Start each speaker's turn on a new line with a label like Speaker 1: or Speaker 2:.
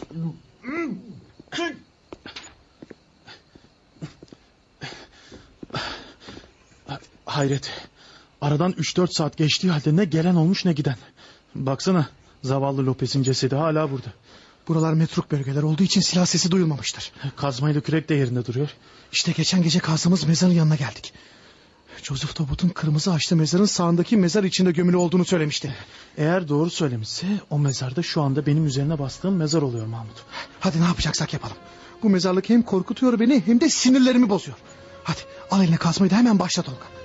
Speaker 1: Hayret. Aradan 3-4 saat geçtiği halde ne gelen olmuş ne giden. Baksana, zavallı Lopez'in cesedi hala burada.
Speaker 2: Buralar metruk bölgeler olduğu için silah sesi duyulmamıştır.
Speaker 1: Kazmayla kürek de yerinde duruyor.
Speaker 2: İşte geçen gece kazdığımız mezarın yanına geldik. Joseph Tobut'un kırmızı haçlı mezarın sağındaki mezar içinde gömülü olduğunu söylemişti.
Speaker 1: Eğer doğru söylemişse o mezarda şu anda benim üzerine bastığım mezar oluyor Mahmut.
Speaker 2: Hadi ne yapacaksak yapalım. Bu mezarlık hem korkutuyor beni hem de sinirlerimi bozuyor. Hadi al eline kazmayı da hemen başla Tolga.